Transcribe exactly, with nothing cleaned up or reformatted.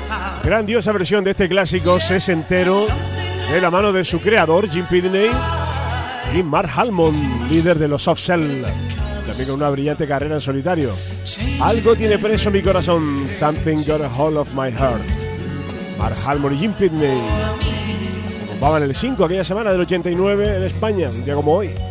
Grandiosa versión de este clásico sesentero de la mano de su creador, Jim Pitney, y Mark Almond, líder de los Soft Cell, también con una brillante carrera en solitario. Algo tiene preso mi corazón, Something Got a Hold of My Heart. Mark Almond y Jim Pitney ocupaban el cinco aquella semana del ochenta y nueve en España, un día como hoy.